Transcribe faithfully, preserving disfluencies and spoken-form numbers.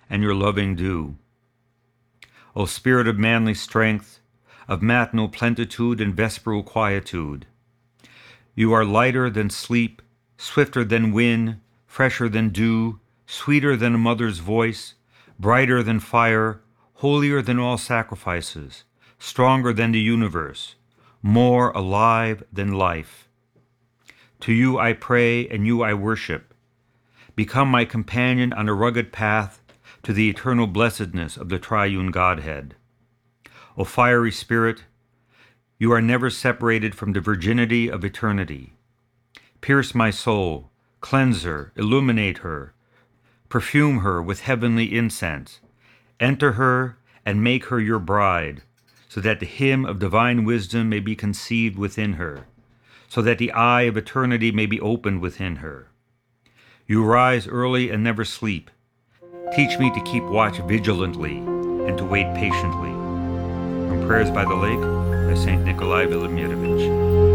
and your loving dew. O Spirit of manly strength, of matinal plenitude and vesperal quietude, you are lighter than sleep, swifter than wind, fresher than dew, sweeter than a mother's voice, brighter than fire, holier than all sacrifices, stronger than the universe, more alive than life. To you I pray and you I worship. Become my companion on a rugged path to the eternal blessedness of the triune Godhead. O fiery Spirit, you are never separated from the virginity of eternity. Pierce my soul, cleanse her, illuminate her, perfume her with heavenly incense. Enter her and make her your bride, so that the hymn of divine wisdom may be conceived within her, so that the eye of eternity may be opened within her. You rise early and never sleep. Teach me to keep watch vigilantly and to wait patiently. From Prayers by the Lake by Saint Nikolai Velimirovich.